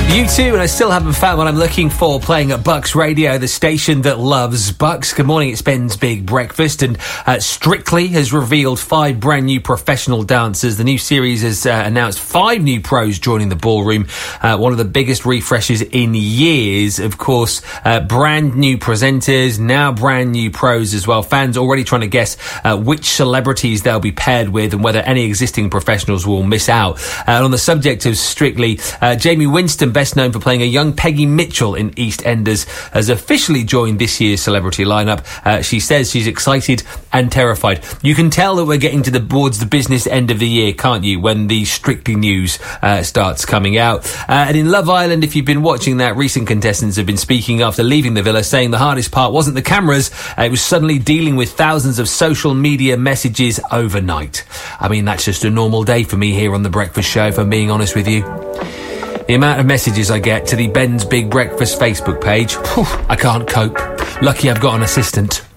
U2, and I still haven't found what I'm looking for, playing at Bucks Radio, the station that loves Bucks. Good morning, it's Ben's Big Breakfast, and Strictly has revealed 5 brand new professional dancers. The new series has announced 5 new pros joining the ballroom, one of the biggest refreshes in years. Of course, brand new presenters, now brand new pros as well. Fans already trying to guess which celebrities they'll be paired with and whether any existing professionals will miss out. And on the subject of Strictly, Jamie Winston, best known for playing a young Peggy Mitchell in EastEnders, has officially joined this year's celebrity lineup. She says she's excited and terrified. You can tell that we're getting towards the business end of the year, can't you, when the Strictly news starts coming out. And in Love Island, if you've been watching that, recent contestants have been speaking after leaving the villa, saying the hardest part wasn't the cameras, it was suddenly dealing with thousands of social media messages overnight. I mean, that's just a normal day for me here on The Breakfast Show, if I'm being honest with you. The amount of messages I get to the Ben's Big Breakfast Facebook page, I can't cope. Lucky I've got an assistant.